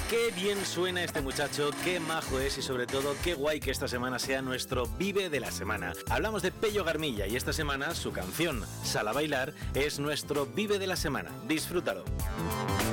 Qué bien suena este muchacho, qué majo es y sobre todo qué guay que esta semana sea nuestro Vive de la Semana. Hablamos de Pello Garmilla y esta semana su canción, Sal a bailar, es nuestro Vive de la Semana. Disfrútalo.